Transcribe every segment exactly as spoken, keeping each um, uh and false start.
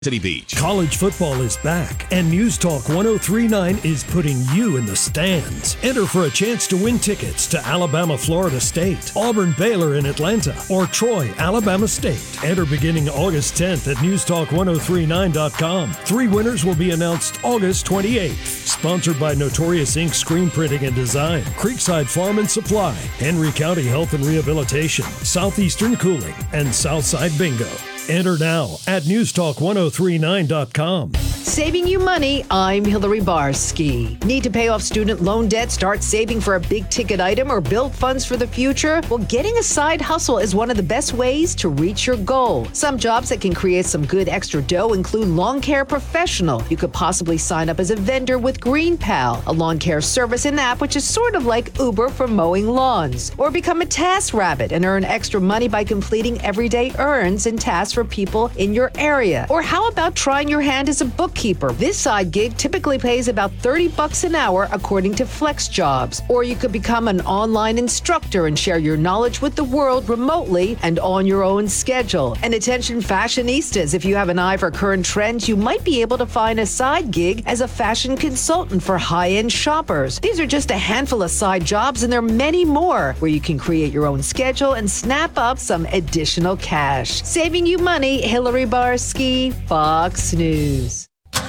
City Beach. College football is back, and News Talk one oh three point nine is putting you in the stands. Enter for a chance to win tickets to Alabama, Florida State, Auburn, Baylor in Atlanta, or Troy, Alabama State. Enter beginning August tenth at news talk ten thirty-nine dot com. Three winners will be announced August twenty-eighth. Sponsored by Notorious Incorporated. Screen Printing and Design, Creekside Farm and Supply, Henry County Health and Rehabilitation, Southeastern Cooling, and Southside Bingo. Enter now at news talk ten thirty-nine dot com. Saving you money, I'm Hillary Barsky. Need to pay off student loan debt, start saving for a big ticket item, or build funds for the future? Well, getting a side hustle is one of the best ways to reach your goal. Some jobs that can create some good extra dough include lawn care professional. You could possibly sign up as a vendor with GreenPal, a lawn care service and app which is sort of like Uber for mowing lawns. Or become a task rabbit and earn extra money by completing everyday errands and tasks for people in your area. Or how about trying your hand as a bookkeeper? This side gig typically pays about thirty bucks an hour according to Flex Jobs. Or you could become an online instructor and share your knowledge with the world remotely and on your own schedule. And attention fashionistas, if you have an eye for current trends, you might be able to find a side gig as a fashion consultant for high-end shoppers. These are just a handful of side jobs, and there are many more where you can create your own schedule and snap up some additional cash. Saving you money, Hillary Barsky, Fox News.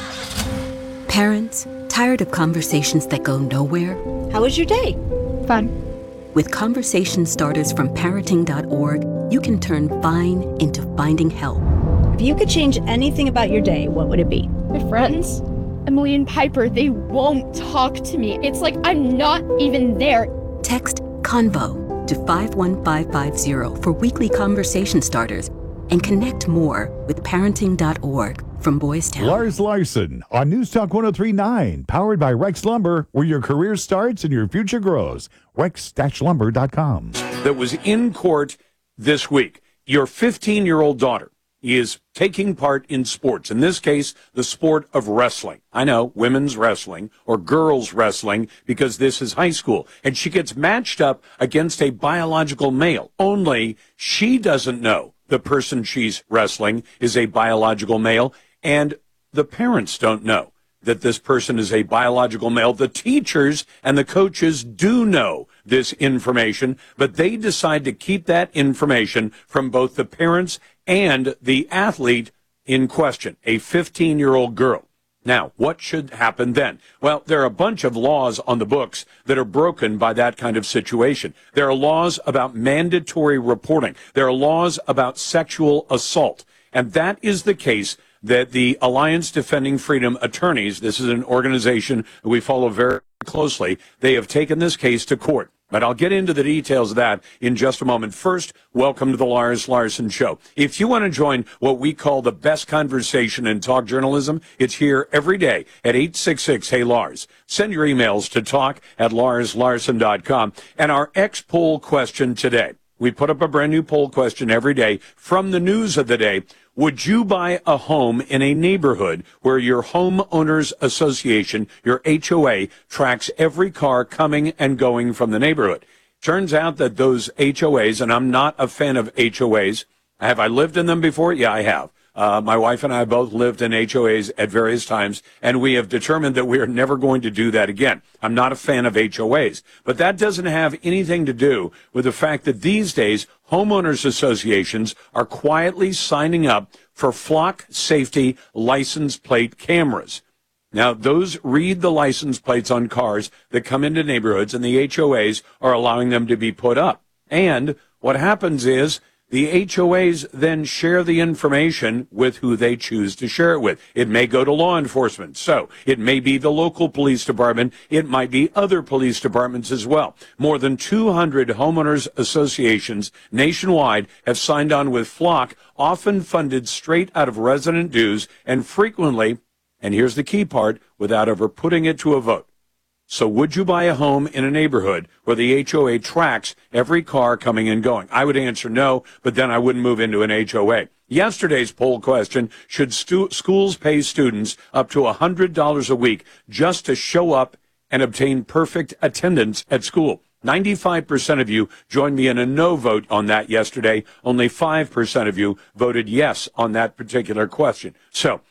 Parents, tired of conversations that go nowhere? How was your day? Fun. With conversation starters from parenting dot org, you can turn fine into finding help. If you could change anything about your day, what would it be? My friends, Emily and Piper, they won't talk to me. It's like I'm not even there. Text CONVO to five one five five zero for weekly conversation starters and connect more with parenting dot org. From Boys Town. Lars Larson on News Talk ten thirty-nine, powered by Rex Lumber, where your career starts and your future grows. rex lumber dot com. That was in court this week. Your fifteen-year-old daughter is taking part in sports, in this case, the sport of wrestling. I know, women's wrestling or girls wrestling, because this is high school. And she gets matched up against a biological male, only she doesn't know the person she's wrestling is a biological male. And the parents don't know that this person is a biological male. The teachers and the coaches do know this information, but they decide to keep that information from both the parents and the athlete in question, a fifteen-year-old girl. Now, what should happen then? Well, there are a bunch of laws on the books that are broken by that kind of situation. There are laws about mandatory reporting. There are laws about sexual assault. And that is the case that the Alliance Defending Freedom Attorneys, this is an organization that we follow very closely, they have taken this case to court. But I'll get into the details of that in just a moment. First, welcome to the Lars Larson Show. If you want to join what we call the best conversation in talk journalism, it's here every day at eight six six, hey Lars. Send your emails to talk at lars larson dot com. And our X-Poll question today. We put up a brand new poll question every day from the news of the day. Would you buy a home in a neighborhood where your homeowners association, your H O A, tracks every car coming and going from the neighborhood? Turns out that those H O As, and I'm not a fan of H O As. Have I lived in them before? Yeah, I have. Uh, my wife and I both lived in H O As at various times, and we have determined that we are never going to do that again. I'm not a fan of H O As, but that doesn't have anything to do with the fact that these days homeowners associations are quietly signing up for flock safety license plate cameras. Now, those read the license plates on cars that come into neighborhoods, and the H O As are allowing them to be put up. And what happens is the H O As then share the information with who they choose to share it with. It may go to law enforcement, so it may be the local police department. It might be other police departments as well. More than two hundred homeowners associations nationwide have signed on with Flock, often funded straight out of resident dues, and frequently, and here's the key part, without ever putting it to a vote. So would you buy a home in a neighborhood where the H O A tracks every car coming and going? I would answer no, but then I wouldn't move into an H O A. Yesterday's poll question, should stu- schools pay students up to one hundred dollars a week just to show up and obtain perfect attendance at school? ninety-five percent of you joined me in a no vote on that yesterday. Only five percent of you voted yes on that particular question. So